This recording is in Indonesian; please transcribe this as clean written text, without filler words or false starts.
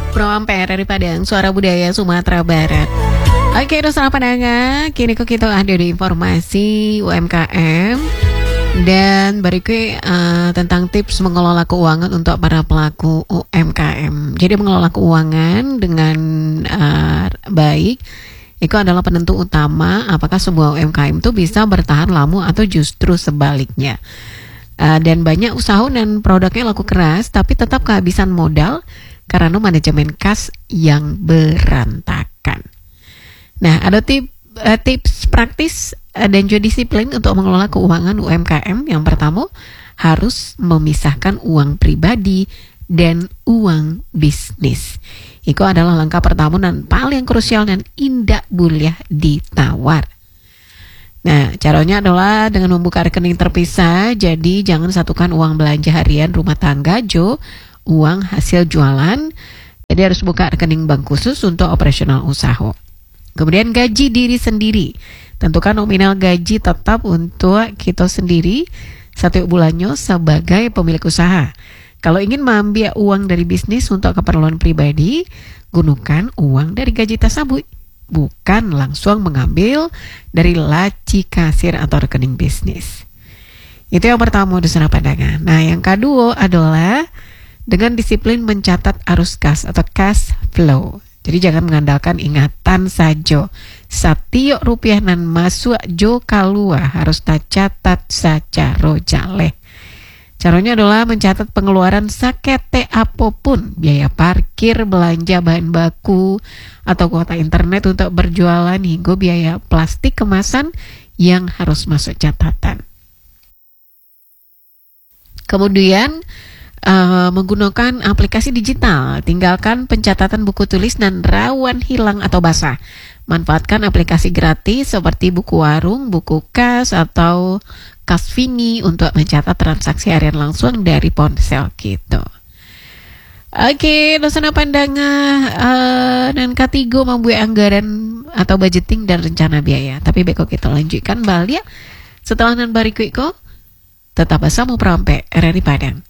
Pro Ampere dari Padang, Suara Budaya Sumatera Barat. Oke, dosa pandangan, kini kok kita ada di informasi UMKM dan berikut tentang tips mengelola keuangan untuk para pelaku UMKM. Jadi mengelola keuangan dengan baik itu adalah penentu utama apakah sebuah UMKM itu bisa bertahan lama atau justru sebaliknya. Dan banyak usaha dan produknya laku keras tapi tetap kehabisan modal karena manajemen kas yang berantakan. Nah, ada tips praktis dan juga disiplin untuk mengelola keuangan UMKM. Yang pertama, harus memisahkan uang pribadi dan uang bisnis. Itu adalah langkah pertama dan paling krusial dan indah boleh ditawar. Nah, caranya adalah dengan membuka rekening terpisah. Jadi jangan satukan uang belanja harian rumah tangga, uang hasil jualan. Jadi harus buka rekening bank khusus untuk operasional usaha. Kemudian gaji diri sendiri. Tentukan nominal gaji tetap untuk kita sendiri setiap bulannya sebagai pemilik usaha. Kalau ingin mengambil uang dari bisnis untuk keperluan pribadi, gunakan uang dari gaji tersebut. Bukan langsung mengambil dari laci kasir atau rekening bisnis. Itu yang pertama, dosa pandangan. Nah, yang kedua adalah dengan disiplin mencatat arus kas atau cash flow. Jadi jangan mengandalkan ingatan saja. Setiap rupiah nan masuk jo keluar harus tercatat secara jaleh. Caranya adalah mencatat pengeluaran sakete apapun, biaya parkir, belanja bahan baku, atau kuota internet untuk berjualan hingga biaya plastik kemasan yang harus masuk catatan. Kemudian menggunakan aplikasi digital, tinggalkan pencatatan buku tulis dan rawan hilang atau basah. Manfaatkan aplikasi gratis seperti buku warung, buku kas, atau Kasvini untuk mencatat transaksi harian langsung dari ponsel gitu. Oke, dosa pandangan dan ketiga membuat anggaran atau budgeting dan rencana biaya. Tapi beko kita lanjutkan balik setelah nan berikut tetap bersama Pro Ampere RRI Padang.